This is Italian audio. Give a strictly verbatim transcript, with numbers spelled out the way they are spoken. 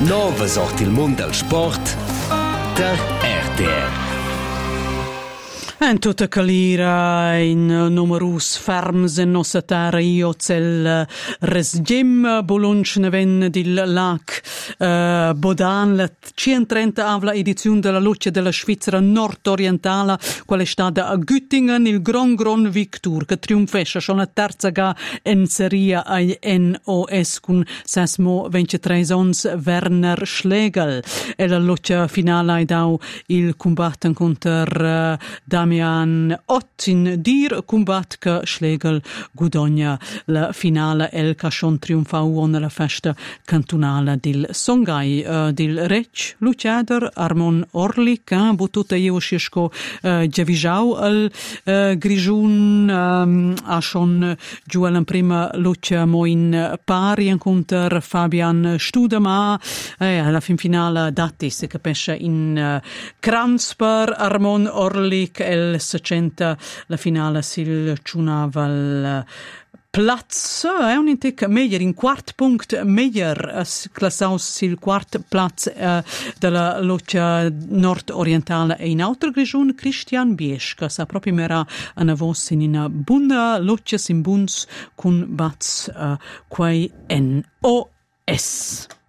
Nova sort il mondo del sport der R T L. En tutta calira in numerus ferms en nossa terra io cel resgem Bolunch neven dil lac uh, Bodan la centotrenta avla edizione della luce della Svizzera nord-orientale quale stata a Güttingen il Grand Grand Victor che triunfesce schon la terza ga en serie ai N O S con sesmo ventitré ons Werner Schlegel e la luce finale ai dau il combatten contro uh, Damian Ott in dir combat che Schlegel gudogna la finale el cachon triunfau nella festa cantonale del Songhai uh, del Rec Luciader Armon Orlik uh, buttuta io scisco uh, giavisau al uh, Grigiun um, a schon giuel in prima lucia mo in pari incontr Fabian Studema e eh, alla fin finale dati si capisce in uh, Kranzper Armon Orlik el secenta la finale sil ciunava al Platz è un intic meglio in quart punct meglio classaus sil quart Platz uh, della luce nord-orientale e in altra regione Christian Biesch sa proprio mera una voce in una buona luce sin buns con bats uh, quai N O S.